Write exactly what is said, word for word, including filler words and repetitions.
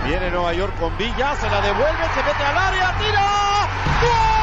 Viene Nueva York con Villa, se la devuelve, se mete al área, tira. ¡Gol!